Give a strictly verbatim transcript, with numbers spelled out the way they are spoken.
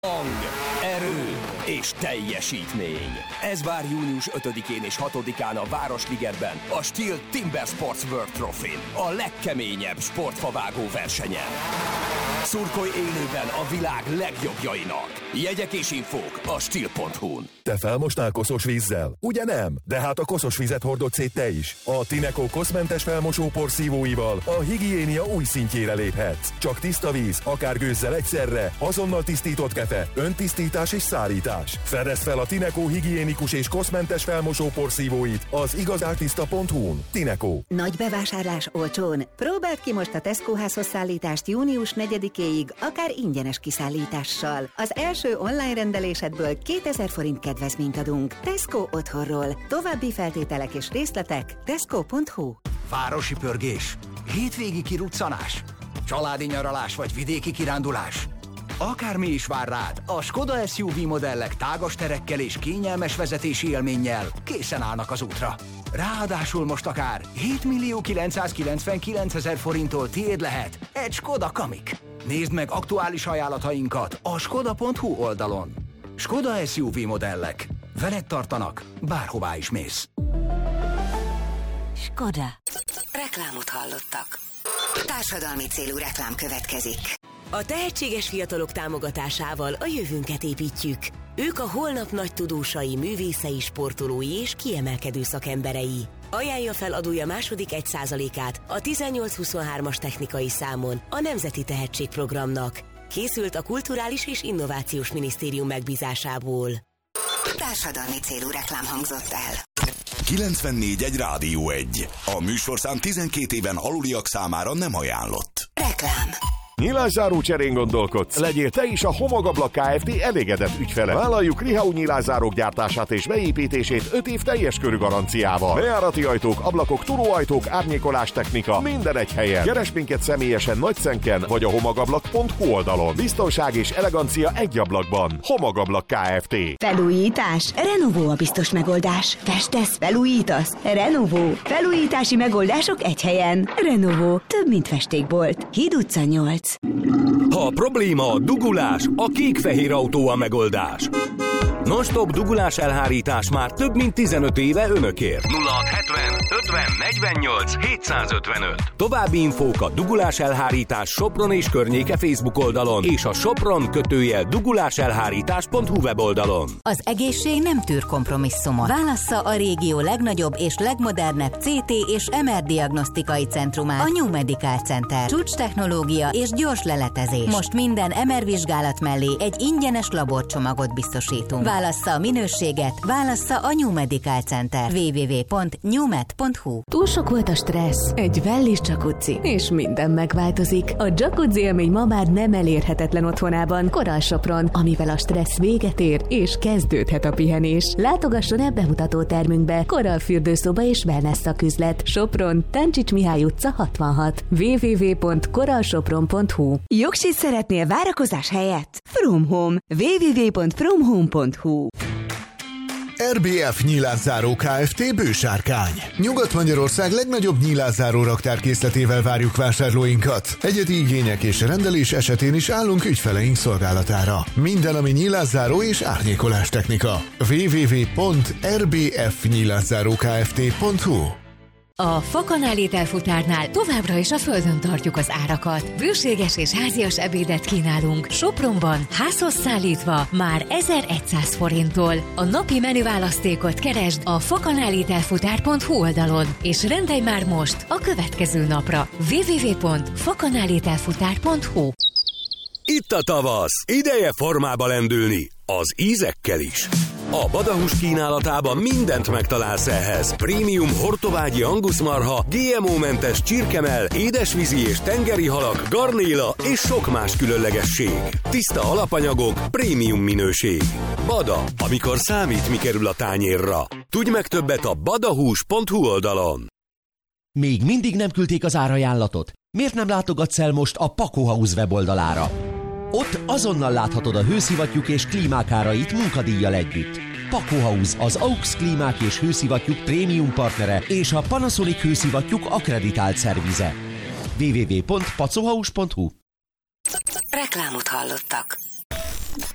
Hang, erő és teljesítmény. Ez vár június ötödikén és hatodikán a Városligetben, a Steel Timber Sports World Trophy-n, a legkeményebb sportfavágó versenyen. Szurkolj élőben a világ legjobbjainak. Jegyek és infók a steel pont hu-n. Te felmosnál koszos vízzel? Ugye nem? De hát a koszos vizet hordod szét te is. A Tineco koszmentes felmosópor szívóival a higiénia új szintjére léphetsz. Csak tiszta víz, akár gőzzel egyszerre, azonnal tisztított kefe, öntisztítás és szárítás. Fedezd fel a Tineco higiénikus és koszmentes felmosópor szívóit az igazártiszta pont hu-n. Tineco. Nagy bevásárlás olcsón. Próbáld ki most a Tesco házhozszállítást június negyedikéig, akár ingyenes kiszállítással. Az első online rendelésedből kétezer forint kedvezményt adunk. Tesco otthonról. További feltételek és részletek tesco pont hu. Városi pörgés, hétvégi kiruccanás, családi nyaralás vagy vidéki kirándulás. Akármi is vár rád, a Skoda es u vé modellek tágas terekkel és kényelmes vezetési élménnyel készen állnak az útra. Ráadásul most akár hétmillió kilencszázkilencvenkilencezer forinttól tiéd lehet egy Skoda Kamiq. Nézd meg aktuális ajánlatainkat a skoda pont hu oldalon. Skoda es u vé modellek. Veled tartanak, bárhová is mész. Skoda. Reklámot hallottak. Társadalmi célú reklám következik. A tehetséges fiatalok támogatásával a jövőnket építjük. Ők a holnap nagy tudósai, művészei, sportolói és kiemelkedő szakemberei. Ajánlja fel adója második egy százalékát a tizennyolc huszonhármas technikai számon a Nemzeti Tehetségprogramnak. Készült a Kulturális és Innovációs Minisztérium megbízásából. Társadalmi célú reklám hangzott el. kilencvennégy egy Rádió egy. A műsorszám tizenkét éven aluliak számára nem ajánlott. Reklám. Nyilászáró cserén gondolkodsz? Legyél te is a Homogablak Kft. Elégedett ügyfele. Vállaljuk Rihau nyilászárók gyártását és beépítését öt év teljes körű garanciával. Bejárati ajtók, ablakok, turóajtók, árnyékolás technika, minden egy helyen. Keresd minket személyesen Nagyszenken vagy a homogablak pont hu oldalon. Biztonság és elegancia egy ablakban. Homogablak Kft. Felújítás? Renovó a biztos megoldás. Festesz, felújítasz? Renovó. Felújítási megoldások egy helyen. Renovó. Több, mint festékbolt. Híd utca nyolc. Ha a probléma a dugulás, a kék-fehér autó a megoldás. Non-stop dugulás elhárítás már több mint tizenöt éve önökért. nulla hat hetven ötven negyvennyolc hétszázötvenöt. További infók a Dugulás Elhárítás Sopron és környéke Facebook oldalon és a Sopron kötőjel duguláselhárítás pont hu weboldalon. Az egészség nem tűr kompromisszumot. Válassza a régió legnagyobb és legmodernebb cé té és em er diagnosztikai centrumát, a New Medical Center. Csúcs technológia és gyors leletezés. Most minden em er vizsgálat mellé egy ingyenes laborcsomagot biztosítunk. Válassza a minőséget, válassza a New Medical Center. double-u double-u double-u pont newmed pont hu. Túl sok volt a stressz, egy Wellis jacuzzi, és minden megváltozik. A jacuzzi élmény ma már nem elérhetetlen otthonában, Korall Sopron, amivel a stressz véget ér, és kezdődhet a pihenés. Látogasson el bemutató termünkbe, Korall fürdőszoba és wellness szaküzlet. Sopron, Táncsics Mihály utca hatvanhat. double-u double-u double-u pont korall sopron pont hu. Jogsit szeretnél várakozás helyett? From Home. double-u double-u double-u pont from home pont hu. er bé ef Nyilászáró Kft. Bősárkány. Nyugat-Magyarország legnagyobb nyilászáró raktárkészletével várjuk vásárlóinkat. Egyedi igények és rendelés esetén is állunk ügyfeleink szolgálatára. Minden, ami nyilászáró és árnyékolás technika. double-u double-u double-u pont er bé ef nyilászáró kft pont hu. A Fakanál ételfutárnál továbbra is a földön tartjuk az árakat. Bőséges és házias ebédet kínálunk Sopronban, házhoz szállítva már ezerszáz forinttól. A napi menüválasztékot keresd a fakanál ételfutár pont hu oldalon, és rendelj már most a következő napra. double-u double-u double-u pont fakanál ételfutár pont hu. Itt a tavasz, ideje formába lendülni, az ízekkel is. A Badahús kínálatában mindent megtalálsz ehhez. Prémium hortobágyi anguszmarha, gé em ó-mentes csirkemell, édesvízi és tengeri halak, garnéla és sok más különlegesség. Tiszta alapanyagok, prémium minőség. Bada, amikor számít, mi kerül a tányérra. Tudj meg többet a badahús pont hu oldalon. Még mindig nem küldték az árajánlatot? Miért nem látogatsz el most a Paco House weboldalára? Ott azonnal láthatod a hőszivattyúk és klímák árait munkadíjjal együtt. Paco House az á u x klímák és hőszivattyúk prémium partnere és a Panasonic hőszivattyúk akkreditált szervize. double-u double-u double-u pont pacohouse pont hu. Reklámot hallottak.